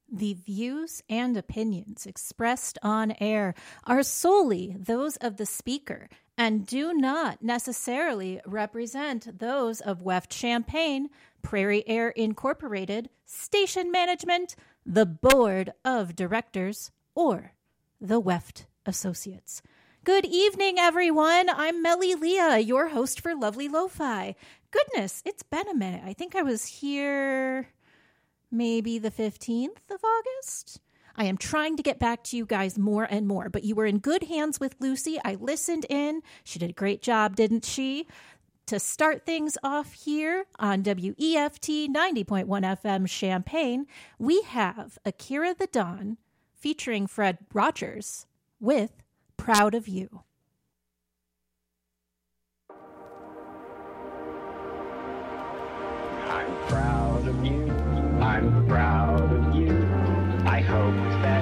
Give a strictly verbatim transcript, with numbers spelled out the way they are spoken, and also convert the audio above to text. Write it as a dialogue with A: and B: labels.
A: The views and opinions expressed on air are solely those of the speaker and do not necessarily represent those of Weft Champaign, Prairie Air Incorporated, station management, the board of directors, or the Weft Associates. Good evening, everyone. I'm Melly Leah, your host for Lovely Lo-Fi. Goodness, it's been a minute. I think I was here maybe the fifteenth of August. I am trying to get back to you guys more and more, but you were in good hands with Lucy. I listened in. She did a great job, didn't she? To start things off here on W E F T ninety point one F M Champaign, we have Akira the Don featuring Fred Rogers with Proud of You.
B: I'm proud of you. I'm proud